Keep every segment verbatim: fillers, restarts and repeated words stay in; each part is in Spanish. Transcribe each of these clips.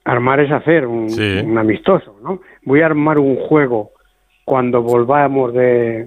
armar es hacer un, sí. un amistoso, ¿no? Voy a armar un juego cuando volvamos de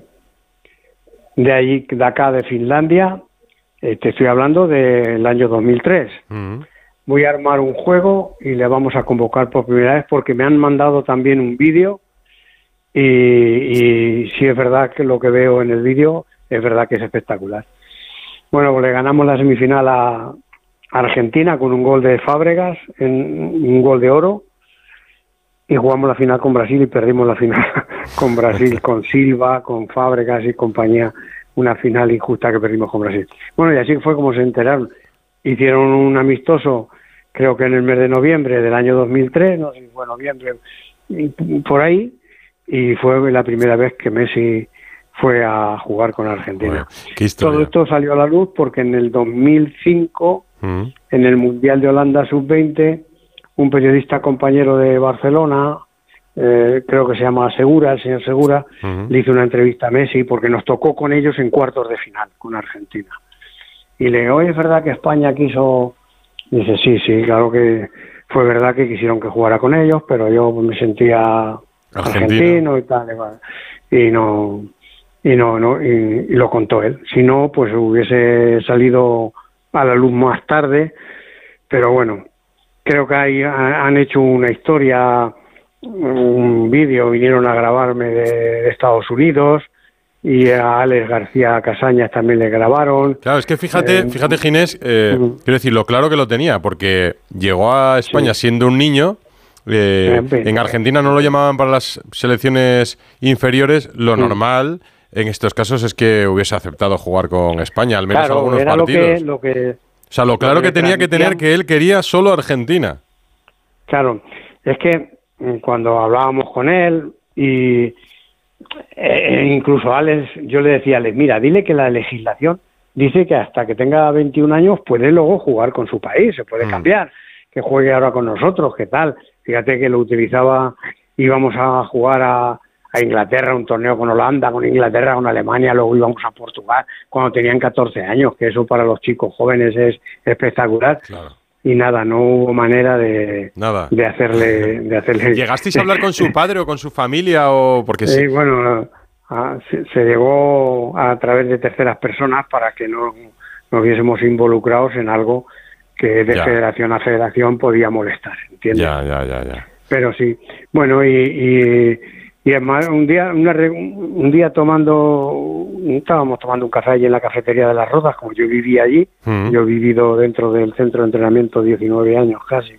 de allí, de acá, de Finlandia. Eh, te estoy hablando del año dos mil tres. Uh-huh. Voy a armar un juego y le vamos a convocar por primera vez porque me han mandado también un vídeo y, y sí es verdad que lo que veo en el vídeo es verdad que es espectacular. Bueno, pues le ganamos la semifinal a Argentina con un gol de Fábregas, en, un gol de oro, y jugamos la final con Brasil y perdimos la final con Brasil, con Silva, con Fábregas y compañía, una final injusta que perdimos con Brasil. Bueno, y así fue como se enteraron. Hicieron un amistoso, creo que en el mes de noviembre del año dos mil tres, no sé si fue noviembre, por ahí, y fue la primera vez que Messi fue a jugar con Argentina. Bueno, qué historia. Todo esto salió a la luz porque en el dos mil cinco, uh-huh. en el Mundial de Holanda sub veinte, un periodista compañero de Barcelona, eh, creo que se llama Segura, el señor Segura, uh-huh. le hizo una entrevista a Messi porque nos tocó con ellos en cuartos de final, con Argentina. Y le digo, oye, ¿es verdad que España quiso...? Y dice, sí, sí, claro que fue verdad que quisieron que jugara con ellos, pero yo me sentía Argentina. argentino y tal, y no... y no, no y, y lo contó él. Si no, pues hubiese salido a la luz más tarde, pero bueno, creo que ahí han hecho una historia, un vídeo, vinieron a grabarme de, de Estados Unidos, y a Alex García Casañas también le grabaron. Claro, es que fíjate, eh, fíjate Ginés, eh, uh-huh. quiero decir, lo claro que lo tenía, porque llegó a España sí. siendo un niño. Eh, en Argentina no lo llamaban para las selecciones inferiores, lo uh-huh. normal en estos casos es que hubiese aceptado jugar con España, al menos claro, algunos era partidos. Lo que, lo que, o sea, lo claro lo que, que tenía que tener que él quería solo Argentina. Claro, es que cuando hablábamos con él y eh, incluso a Alex, yo le decía a Alex, mira, dile que la legislación dice que hasta que tenga veintiún años puede luego jugar con su país, se puede mm. cambiar, que juegue ahora con nosotros, ¿qué tal? Fíjate que lo utilizaba, íbamos a jugar a, a Inglaterra, un torneo con Holanda, con Inglaterra, con Alemania, luego íbamos a Portugal cuando tenían catorce años, que eso para los chicos jóvenes es espectacular. Claro. Y nada, no hubo manera de, nada. de hacerle de hacerle. ¿Llegasteis a hablar con su padre o con su familia o porque sí? Eh, bueno, a, se, se llegó a través de terceras personas para que no nos viésemos involucrados en algo que de ya. federación a federación podía molestar, ¿entiendes? Ya, ya, ya, ya. Pero sí, bueno, y, y, y además un día una, un día tomando, estábamos tomando un café allí en la cafetería de Las Rozas, como yo vivía allí, mm. yo he vivido dentro del centro de entrenamiento diecinueve años casi,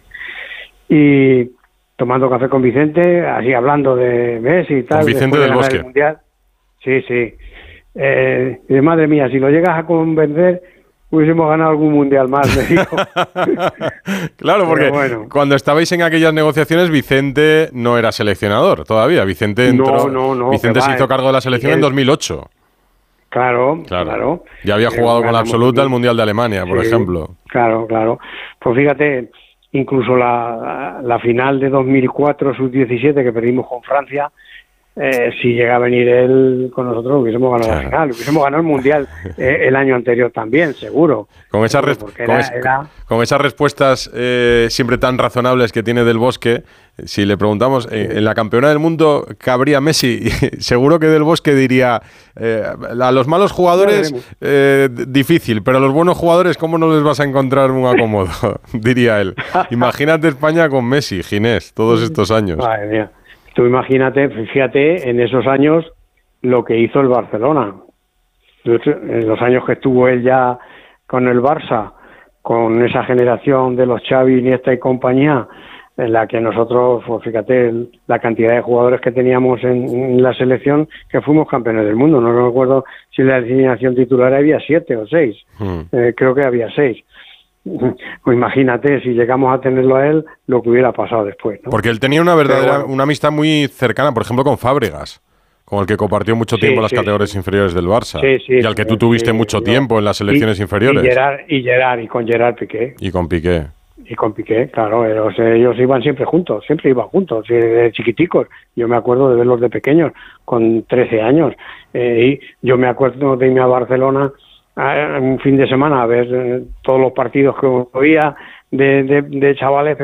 y tomando café con Vicente, así hablando de Messi y tal. Con Vicente del de Bosque. Mundial. Sí, sí. Eh, y de madre mía, si lo llegas a convencer, hubiésemos ganado algún mundial más, me dijo. Claro, porque bueno, cuando estabais en aquellas negociaciones, Vicente no era seleccionador todavía. Vicente entró. No, no, no, Vicente se va, hizo cargo de la selección él, en dos mil ocho. Claro, claro, claro. Ya había jugado con la absoluta el Mundial de Alemania, por sí, ejemplo. Claro, claro. Pues fíjate, incluso la, la final de dos mil cuatro, sub diecisiete, que perdimos con Francia, Eh, si llega a venir él con nosotros, hubiésemos ganado claro. la final, hubiésemos ganado el Mundial eh, el año anterior también, seguro. Con esas, res- con, era, es- era... con esas respuestas eh, siempre tan razonables que tiene Del Bosque, si le preguntamos, eh, en la campeona del mundo cabría Messi, seguro que Del Bosque diría, eh, a los malos jugadores eh, difícil, pero a los buenos jugadores, ¿cómo no les vas a encontrar un acomodo? Diría él. Imagínate España con Messi, Ginés, todos estos años. Madre mía. Tú imagínate, fíjate, en esos años lo que hizo el Barcelona. En los años que estuvo él ya con el Barça, con esa generación de los Xavi, Iniesta y compañía, en la que nosotros, pues fíjate, la cantidad de jugadores que teníamos en, en la selección, que fuimos campeones del mundo. No me acuerdo si en la alineación titular había siete o seis. Mm. Eh, creo que había seis. Pues imagínate, si llegamos a tenerlo a él, lo que hubiera pasado después, ¿no? Porque él tenía una verdadera, bueno, una amistad muy cercana, por ejemplo, con Fábregas, con el que compartió mucho tiempo en sí, las sí, categorías sí. inferiores del Barça, sí, sí, y al que tú tuviste sí, mucho sí, tiempo en las selecciones y, inferiores. Y Gerard, y Gerard, y con Gerard Piqué. Y con Piqué. Y con Piqué, claro, ellos, ellos iban siempre juntos, siempre iban juntos, de chiquiticos. Yo me acuerdo de verlos de pequeños, con trece años. Eh, y yo me acuerdo de irme a Barcelona un fin de semana a ver eh, todos los partidos que oía de, de, de chavales